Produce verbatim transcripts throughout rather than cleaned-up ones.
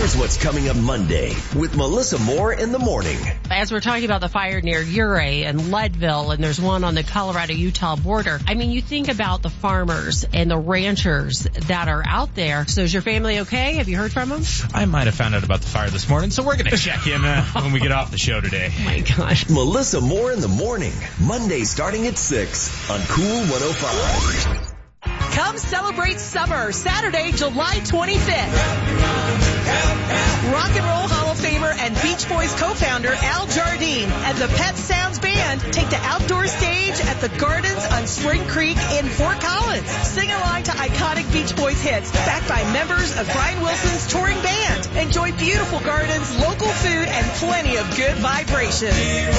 Here's what's coming up Monday with Melissa Moore in the morning. As we're talking about the fire near Ouray and Leadville, and there's one on the Colorado-Utah border, I mean, you think about the farmers and the ranchers that are out there. So is your family okay? Have you heard from them? I might have found out about the fire this morning, so we're going to check in uh, when we get off the show today. Oh my gosh. Melissa Moore in the morning, Monday starting at six on Cool one oh five. Come celebrate summer, Saturday, July twenty-fifth. Rock and Roll Hall of Famer and Beach Boys co-founder Al Jardine and the Pet Sounds Band take the outdoor stage at the Gardens on Spring Creek in Fort Collins. Sing along to iconic Beach Boys hits, backed by members of Brian Wilson's touring band. Enjoy beautiful gardens, local food, and plenty of good vibrations.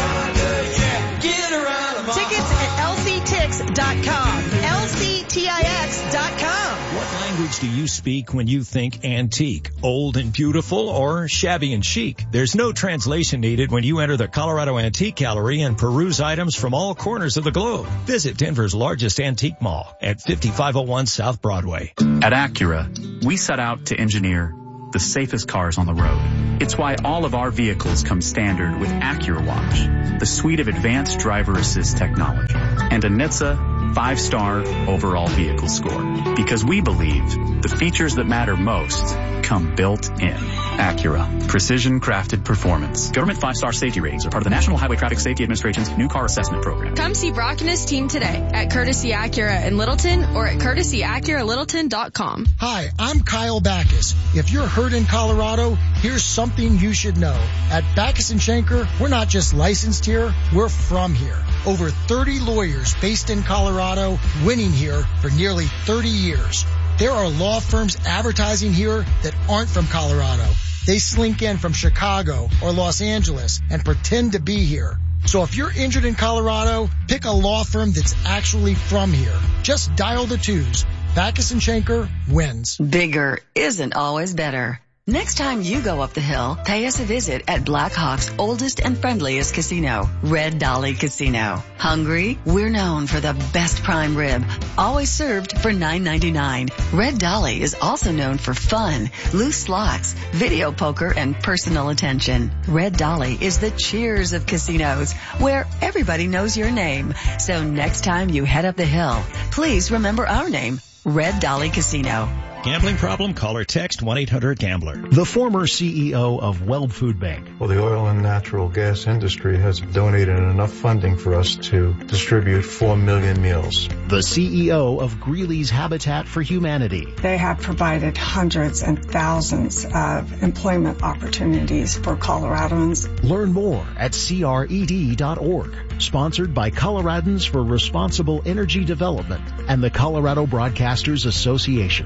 Tickets at L C Tix dot com. L C Tix dot com. What language do you speak when you think antique, old and beautiful, or shabby and chic? There's no translation needed when you enter the Colorado Antique Gallery and peruse items from all corners of the globe. Visit Denver's largest antique mall at fifty-five oh one South Broadway. At Acura, we set out to engineer the safest cars on the road. It's why all of our vehicles come standard with Acura Watch, the suite of advanced driver assist technology, and a N H T S A five-star overall vehicle score. Because we believe the features that matter most come built in. Acura, precision crafted performance. Government five-star safety ratings are part of the National Highway Traffic Safety Administration's new car assessment program. Come see Brock and his team today at Courtesy Acura in Littleton or at courtesy acura littleton dot com. Hi, I'm Kyle Backus. If you're hurt in Colorado, here's something you should know. At Backus and Schenker, we're not just licensed here, we're from here. Over thirty lawyers based in Colorado, winning here for nearly thirty years. There are law firms advertising here that aren't from Colorado. They slink in from Chicago or Los Angeles and pretend to be here. So if you're injured in Colorado, pick a law firm that's actually from here. Just dial the twos. Backus and Schenker wins. Bigger isn't always better. Next time you go up the hill, pay us a visit at Black Hawk's oldest and friendliest casino, Red Dolly Casino. Hungry? We're known for the best prime rib, always served for nine ninety-nine. Red Dolly is also known for fun, loose slots, video poker, and personal attention. Red Dolly is the cheers of casinos, where everybody knows your name. So next time you head up the hill, please remember our name, Red Dolly Casino. Gambling problem? Call or text one eight hundred gambler. The former C E O of Weld Food Bank. Well, the oil and natural gas industry has donated enough funding for us to distribute four million meals. The C E O of Greeley's Habitat for Humanity. They have provided hundreds and thousands of employment opportunities for Coloradans. Learn more at C R E D dot org. Sponsored by Coloradans for Responsible Energy Development and the Colorado Broadcasters Association.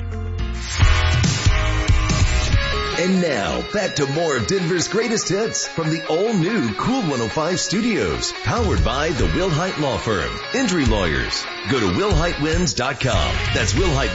And now, back to more of Denver's greatest hits from the all-new Cool one oh five studios, powered by the Will Hite Law Firm. Injury lawyers. Go to will hite wins dot com. That's Will Hite